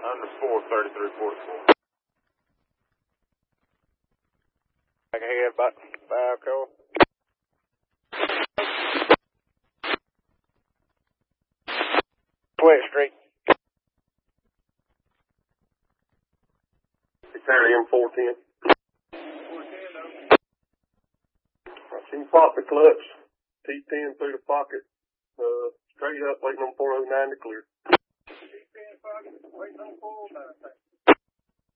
Underscore 3344. Back ahead about 5 call. West Street. Carry M410. I seen you pop the clutch. T10 through the pocket. Straight up, waiting on 409 to clear. T10 pocket, waiting on 409.